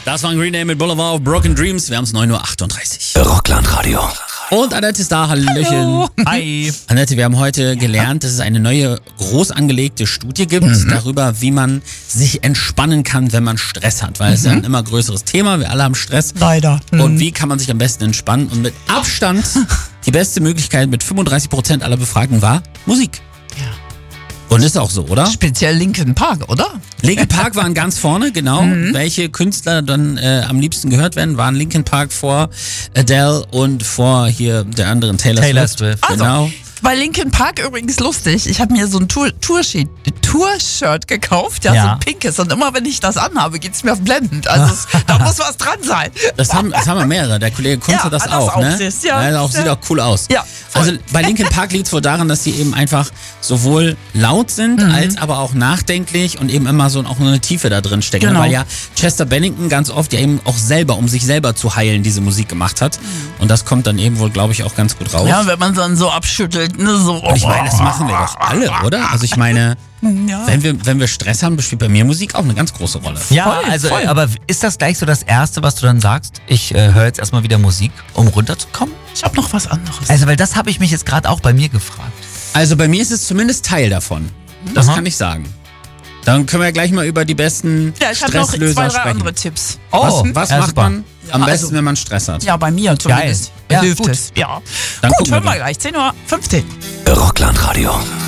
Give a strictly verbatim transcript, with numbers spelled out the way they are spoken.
Das war ein Green Day mit Boulevard of Broken Dreams. Wir haben es neun Uhr achtunddreißig. Rockland-Radio. Und Annette ist da, Hallöchen. Hallo. Hi. Annette, wir haben heute gelernt, dass es eine neue, groß angelegte Studie gibt, mhm. darüber, wie man sich entspannen kann, wenn man Stress hat. Weil mhm. es ist ja ein immer größeres Thema, wir alle haben Stress. Leider. Mhm. Und wie kann man sich am besten entspannen? Und mit Abstand die beste Möglichkeit mit fünfunddreißig Prozent aller Befragten war Musik. Ja. Und ist auch so, oder? Speziell Linkin Park, oder? Linkin Park waren ganz vorne, genau. Mhm. Welche Künstler dann äh, am liebsten gehört werden, waren Linkin Park vor Adele und vor hier der anderen Taylor, Taylor Swift. Swift. Also, Genau. bei Linkin Park übrigens lustig. Ich habe mir so ein Tour- Tour-Sheet- Tour-Shirt gekauft, ja, Ja. so ein pinkes. Und immer wenn ich das anhabe, geht's mir blendend. Also es, da muss was dran sein. Das haben, das haben wir mehrere. Der Kollege Kunze Ja, das, das auch, auch ne? siehst, ja. Ja, auch, sieht auch cool aus. Ja, voll. Also bei Linkin Park liegt es wohl daran, dass sie eben einfach sowohl laut sind, Mhm. als aber auch nachdenklich und eben immer so auch eine Tiefe da drin steckt. Genau. Weil ja Chester Bennington ganz oft ja eben auch selber, um sich selber zu heilen, diese Musik gemacht hat. Und das kommt dann eben wohl, glaube ich, auch ganz gut raus. Ja, wenn man dann so abschüttelt, ne, so. Und ich meine, das machen wir doch alle, oder? Also ich meine, Ja. wenn wir, wenn wir Stress haben, spielt bei mir Musik auch eine ganz große Rolle. Ja, Voll, also, voll. aber ist das gleich so das Erste, was du dann sagst? Ich äh, höre jetzt erstmal wieder Musik, um runterzukommen? Ich habe noch was anderes. Also, weil das habe ich mich jetzt gerade auch bei mir gefragt. Also bei mir ist es zumindest Teil davon. Das Aha. kann ich sagen. Dann können wir gleich mal über die besten Ja, ich habe noch Stresslöser zwei, drei sprechen. andere Tipps. Was, Oh, was ja, macht super. man am Ja, besten, also- wenn man Stress hat? Ja, bei mir zumindest. Ja, Hilft gut. es. Ja. Dann Gut, gucken wir hören wir mal. gleich. zehn Uhr fünfzehn. Rockland Radio.